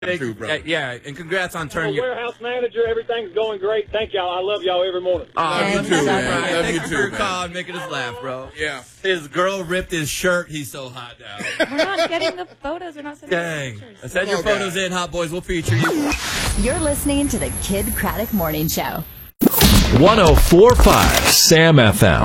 True, bro. Yeah, and congrats on turning your warehouse manager. Everything's going great. Thank y'all. I love y'all every morning. Love you too, man. Love Thank you you too, for your man. call and making us laugh, bro. Yeah. His girl ripped his shirt. He's so hot now. We're not getting the photos. We're not sending Dang. the pictures. Send your Come on, photos guys. in, Hot Boys. We'll feature you. You're listening to the Kid Craddock Morning Show. 104.5 Sam FM.